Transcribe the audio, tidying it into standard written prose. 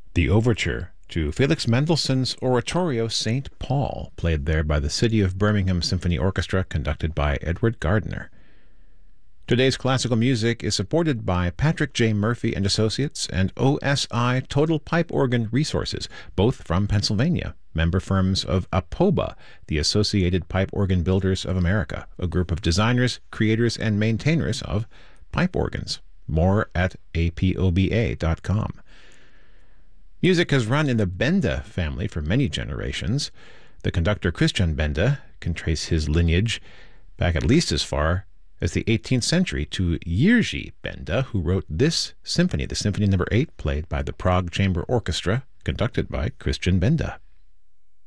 The overture to Felix Mendelssohn's Oratorio St. Paul, played there by the City of Birmingham Symphony Orchestra, conducted by Edward Gardner. Today's classical music is supported by Patrick J. Murphy and Associates and OSI Total Pipe Organ Resources, both from Pennsylvania, member firms of APOBA, the Associated Pipe Organ Builders of America, a group of designers, creators, and maintainers of pipe organs. More at apoba.com. Music has run in the Benda family for many generations. The conductor Christian Benda can trace his lineage back at least as far as the 18th century to Jiří Benda, who wrote this symphony, the Symphony No. 8, played by the Prague Chamber Orchestra, conducted by Christian Benda.